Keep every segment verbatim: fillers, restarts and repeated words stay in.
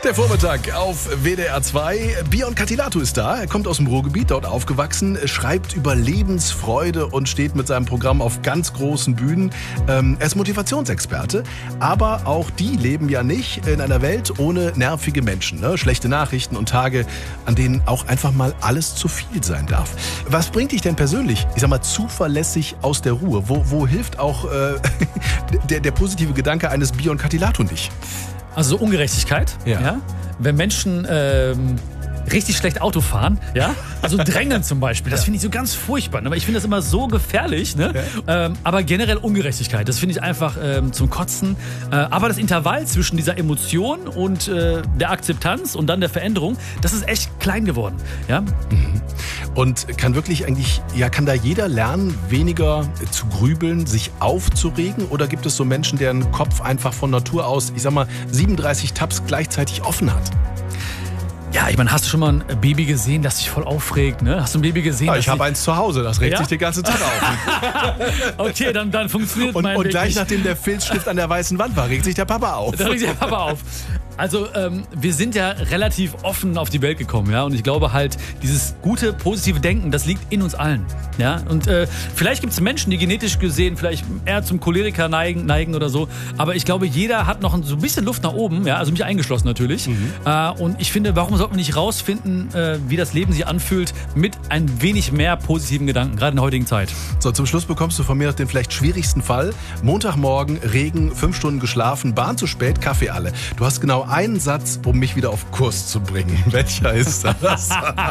Der Vormittag auf W D R zwei. Bion Katilatou ist da. Er kommt aus dem Ruhrgebiet, dort aufgewachsen, schreibt über Lebensfreude und steht mit seinem Programm auf ganz großen Bühnen. Ähm, er ist Motivationsexperte, aber auch die leben ja nicht in einer Welt ohne nervige Menschen. Ne? Schlechte Nachrichten und Tage, an denen auch einfach mal alles zu viel sein darf. Was bringt dich denn persönlich, ich sag mal, zuverlässig aus der Ruhe? Wo, wo hilft auch äh, der, der positive Gedanke eines Bion Katilatou nicht? Also so Ungerechtigkeit, ja. ja? Wenn Menschen ähm, richtig schlecht Auto fahren, ja, also drängeln zum Beispiel, das ja. finde ich so ganz furchtbar, ne? Aber ich finde das immer so gefährlich, ne? Ja. Ähm, aber generell Ungerechtigkeit, das finde ich einfach ähm, zum Kotzen. Äh, aber das Intervall zwischen dieser Emotion und äh, der Akzeptanz und dann der Veränderung, das ist echt klein geworden, ja. Mhm. Und kann wirklich eigentlich, ja, kann da jeder lernen, weniger zu grübeln, sich aufzuregen? Oder gibt es so Menschen, deren Kopf einfach von Natur aus, ich sag mal, siebenunddreißig Tabs gleichzeitig offen hat? Ja, ich meine, hast du schon mal ein Baby gesehen, das sich voll aufregt? Ne? Hast du ein Baby gesehen? Ja, ich habe eins zu Hause, das regt ja? sich den ganzen Tag auf. Okay, dann, dann funktioniert und, mein Und Weg gleich nicht. nachdem der Filzstift an der weißen Wand war, regt sich der Papa auf. Da regt sich der Papa auf. Also ähm, wir sind ja relativ offen auf die Welt gekommen, ja, und ich glaube halt, dieses gute, positive Denken, das liegt in uns allen, ja, und äh, vielleicht gibt es Menschen, die genetisch gesehen vielleicht eher zum Choleriker neigen, neigen oder so, aber ich glaube, jeder hat noch so ein bisschen Luft nach oben, ja, also mich eingeschlossen natürlich, mhm. äh, und ich finde, warum sollte man nicht rausfinden, äh, wie das Leben sich anfühlt mit ein wenig mehr positiven Gedanken, gerade in der heutigen Zeit. So, zum Schluss bekommst du von mir noch den vielleicht schwierigsten Fall. Montagmorgen, Regen, fünf Stunden geschlafen, Bahn zu spät, Kaffee alle. Du hast genau einen Satz, um mich wieder auf Kurs zu bringen. Welcher ist das?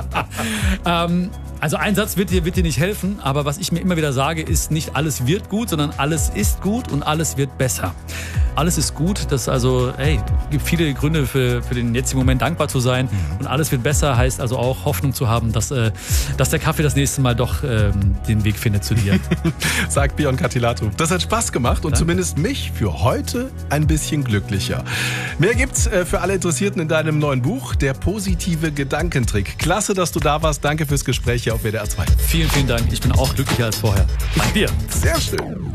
ähm, also ein Satz wird dir, wird dir nicht helfen, aber was ich mir immer wieder sage, ist nicht alles wird gut, sondern alles ist gut und alles wird besser. Alles ist gut, das also, ey, gibt viele Gründe für, für den jetzigen Moment dankbar zu sein mhm. und alles wird besser heißt also auch Hoffnung zu haben, dass, äh, dass der Kaffee das nächste Mal doch ähm, den Weg findet zu dir. Sagt Bion Katilatou. Das hat Spaß gemacht und Danke. Zumindest mich für heute ein bisschen glücklicher. Mehr gibt's äh, für alle Interessierten in deinem neuen Buch, der positive Gedankentrick. Klasse, dass du da warst. Danke fürs Gespräch hier auf W D R zwei. Vielen, vielen Dank. Ich bin auch glücklicher als vorher. Danke dir. Sehr schön.